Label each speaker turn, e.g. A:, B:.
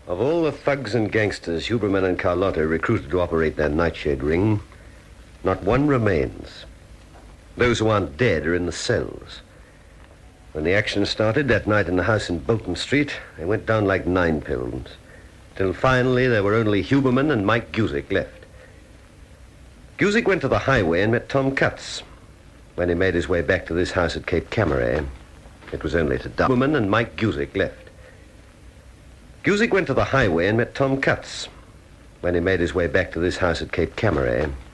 A: Of all the thugs and gangsters Huberman and Carlotta recruited to operate their Nightshade ring, not one remains. Those who aren't dead are in the cells. When the action started that night in the house in Bolton Street, they went down like ninepins, till finally there were only Huberman and Mike Guzik left. Guzik went to the highway and met Tom Cutts. When he made his way back to this house at Cape Camaret, it was only to die. Huberman and Mike Guzik left. Guzik went to the highway and met Tom Cutts. When he made his way back to this house at Cape Camaret,